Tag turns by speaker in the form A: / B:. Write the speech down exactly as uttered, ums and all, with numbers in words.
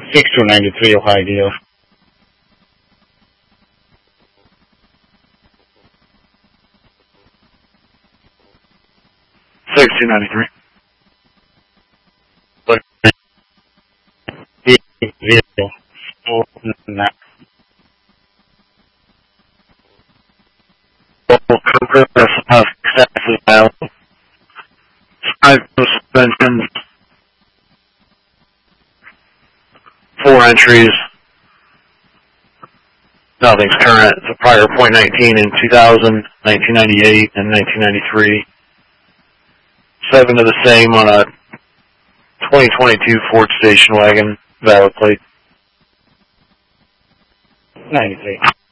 A: six two ninety-three Ohio deal.
B: six two ninety-three.
A: But vehicle. Oh, not.
B: Successfully filed. Five suspensions. Four entries. Nothing's current. It's a prior point nineteen in two thousand, nineteen ninety-eight, and nineteen ninety-three. Seven of the same on a twenty twenty-two Ford station wagon, valid plate.
A: ninety-three.